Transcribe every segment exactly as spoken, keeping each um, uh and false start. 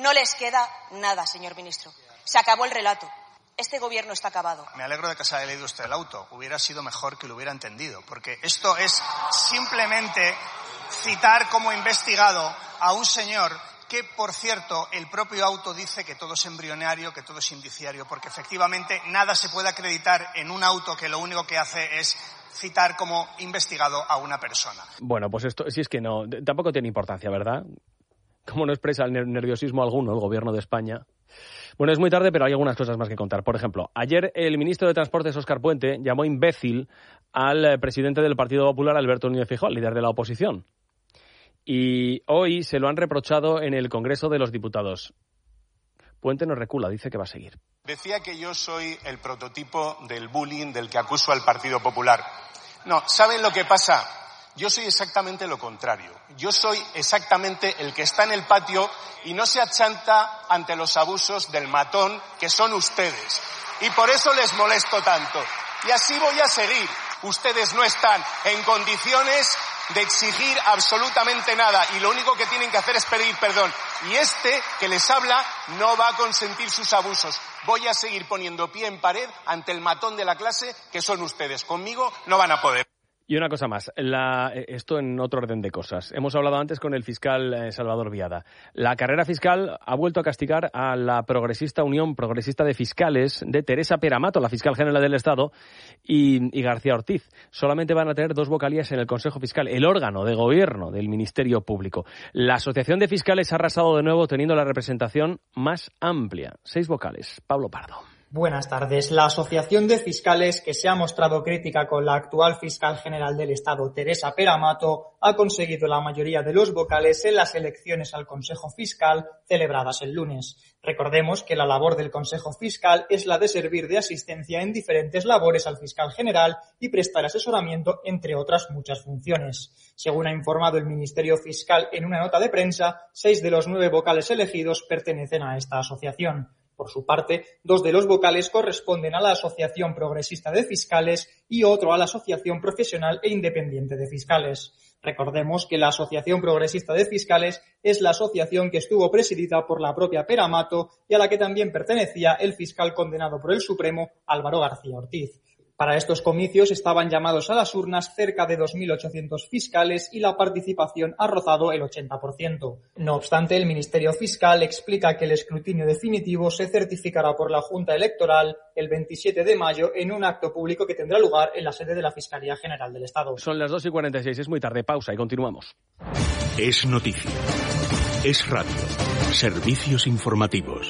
No les queda nada, señor ministro. Se acabó el relato. Este gobierno está acabado. Me alegro de que se haya leído usted el auto. Hubiera sido mejor que lo hubiera entendido, porque esto es simplemente citar como investigado a un señor que, por cierto, el propio auto dice que todo es embrionario, que todo es indiciario, porque efectivamente nada se puede acreditar en un auto que lo único que hace es citar como investigado a una persona. Bueno, pues esto sí es que no, tampoco tiene importancia, ¿verdad? Como no expresa el nerviosismo alguno el gobierno de España. Bueno, es muy tarde, pero hay algunas cosas más que contar. Por ejemplo, ayer el ministro de Transportes, Óscar Puente, llamó imbécil al presidente del Partido Popular, Alberto Núñez Feijóo, líder de la oposición. Y hoy se lo han reprochado en el Congreso de los Diputados. Puente no recula, dice que va a seguir. Decía que yo soy el prototipo del bullying del que acuso al Partido Popular. No, ¿saben lo que pasa? Yo soy exactamente lo contrario. Yo soy exactamente el que está en el patio y no se achanta ante los abusos del matón que son ustedes. Y por eso les molesto tanto. Y así voy a seguir. Ustedes no están en condiciones de exigir absolutamente nada y lo único que tienen que hacer es pedir perdón. Y este que les habla no va a consentir sus abusos. Voy a seguir poniendo pie en pared ante el matón de la clase que son ustedes. Conmigo no van a poder. Y una cosa más, la, esto en otro orden de cosas. Hemos hablado antes con el fiscal eh, Salvador Viada. La carrera fiscal ha vuelto a castigar a la progresista Unión Progresista de Fiscales de Teresa Peramato, la fiscal general del Estado, y, y García Ortiz. Solamente van a tener dos vocalías en el Consejo Fiscal, el órgano de gobierno del Ministerio Público. La Asociación de Fiscales ha arrasado de nuevo teniendo la representación más amplia. Seis vocales. Pablo Pardo. Buenas tardes. La Asociación de Fiscales, que se ha mostrado crítica con la actual fiscal general del Estado, Teresa Peramato, ha conseguido la mayoría de los vocales en las elecciones al Consejo Fiscal celebradas el lunes. Recordemos que la labor del Consejo Fiscal es la de servir de asistencia en diferentes labores al fiscal general y prestar asesoramiento, entre otras muchas funciones. Según ha informado el Ministerio Fiscal en una nota de prensa, seis de los nueve vocales elegidos pertenecen a esta asociación. Por su parte, dos de los vocales corresponden a la Asociación Progresista de Fiscales y otro a la Asociación Profesional e Independiente de Fiscales. Recordemos que la Asociación Progresista de Fiscales es la asociación que estuvo presidida por la propia Peramato y a la que también pertenecía el fiscal condenado por el Supremo, Álvaro García Ortiz. Para estos comicios estaban llamados a las urnas cerca de dos mil ochocientos fiscales y la participación ha rozado el ochenta por ciento. No obstante, el Ministerio Fiscal explica que el escrutinio definitivo se certificará por la Junta Electoral el veintisiete de mayo en un acto público que tendrá lugar en la sede de la Fiscalía General del Estado. Son las dos y cuarenta y seis, es muy tarde, pausa y continuamos. Es noticia. Es radio. Servicios informativos.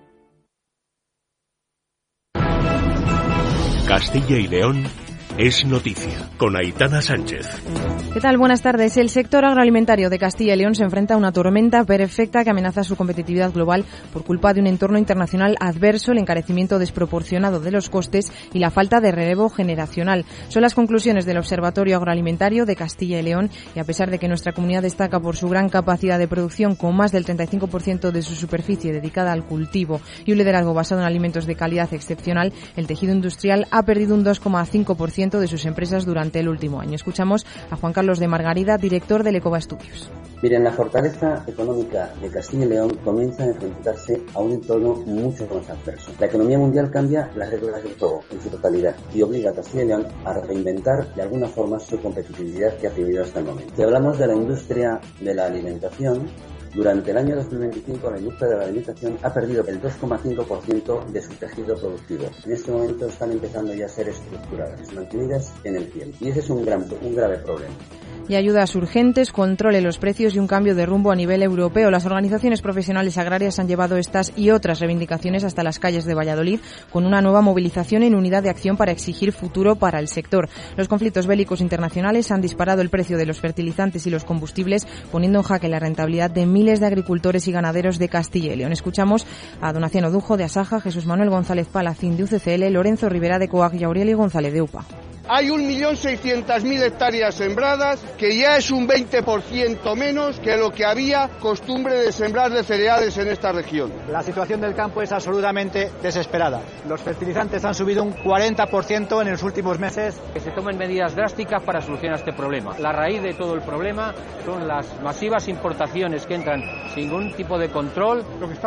Castilla y León es noticia, con Aitana Sánchez. ¿Qué tal? Buenas tardes. El sector agroalimentario de Castilla y León se enfrenta a una tormenta perfecta que amenaza su competitividad global por culpa de un entorno internacional adverso, el encarecimiento desproporcionado de los costes y la falta de relevo generacional. Son las conclusiones del Observatorio Agroalimentario de Castilla y León y a pesar de que nuestra comunidad destaca por su gran capacidad de producción con más del treinta y cinco por ciento de su superficie dedicada al cultivo y un liderazgo basado en alimentos de calidad excepcional, el tejido industrial ha perdido un dos coma cinco por ciento de sus empresas durante el último año. Escuchamos a Juan Carlos de Margarida, director del Ecoba Estudios. Miren, la fortaleza económica de Castilla y León comienza a enfrentarse a un entorno mucho más adverso. La economía mundial cambia las reglas del juego en su totalidad y obliga a Castilla y León a reinventar de alguna forma su competitividad que ha vivido hasta el momento. Si hablamos de la industria de la alimentación, durante el año dos mil veinticinco la industria de la alimentación ha perdido el dos coma cinco por ciento de su tejido productivo. En este momento están empezando ya a ser estructuradas, mantenidas en el tiempo. Y ese es un, gran, un grave problema. Y ayudas urgentes, controle los precios y un cambio de rumbo a nivel europeo. Las organizaciones profesionales agrarias han llevado estas y otras reivindicaciones hasta las calles de Valladolid con una nueva movilización en unidad de acción para exigir futuro para el sector. Los conflictos bélicos internacionales han disparado el precio de los fertilizantes y los combustibles, poniendo en jaque la rentabilidad de miles de agricultores y ganaderos de Castilla y León. Escuchamos a Donaciano Dujo de Asaja, Jesús Manuel González Palacín de U C C L, Lorenzo Rivera de COAG y Aurelio González de U P A. Hay un millón seiscientas mil hectáreas sembradas, que ya es un veinte por ciento menos que lo que había costumbre de sembrar de cereales en esta región. La situación del campo es absolutamente desesperada. Los fertilizantes han subido un cuarenta por ciento en los últimos meses. Que se tomen medidas drásticas para solucionar este problema. La raíz de todo el problema son las masivas importaciones que entran sin ningún tipo de control.